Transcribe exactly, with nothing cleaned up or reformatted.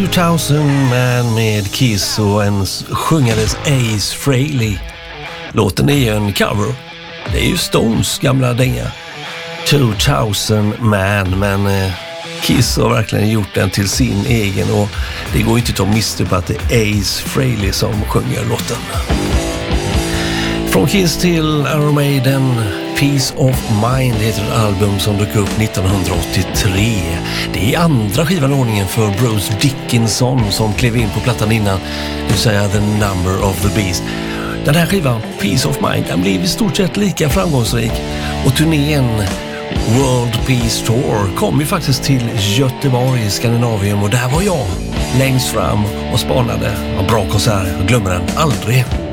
tvåtusen Man med Kiss och en sjungades Ace Frehley. Låten är ju en cover. Det är ju Stones gamla dänga. tvåtusen Man, men eh, Kiss har verkligen gjort den till sin egen och det går inte att ta miste på att det är Ace Frehley som sjunger låten. Från Kiss till Iron Maiden, Peace of Mind heter ett album som dök upp nittonhundraåttiotre. Det är andra skivan i ordningen för Bruce Dickinson som klev in på plattan innan, det vill säga The Number of the Beast. Den här skivan, Peace of Mind, den blev i stort sett lika framgångsrik och turnén World Peace Tour kom ju faktiskt till Göteborg i Skandinavien och där var jag längst fram och spanade. En bra konsert, jag glömmer den aldrig.